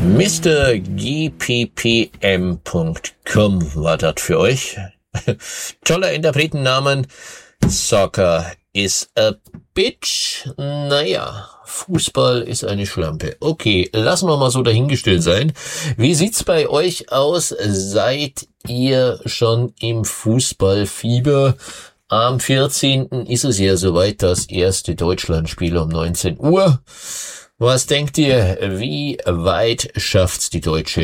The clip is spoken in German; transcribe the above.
MrGPPM.com war das für euch. Toller Interpretennamen. Soccer is a bitch. Naja, Fußball ist eine Schlampe. Okay, lassen wir mal so dahingestellt sein. Wie sieht's bei euch aus? Seid ihr schon im Fußballfieber? Am 14. ist es ja soweit, das erste Deutschlandspiel um 19 Uhr. Was denkt ihr, wie weit schafft's die deutsche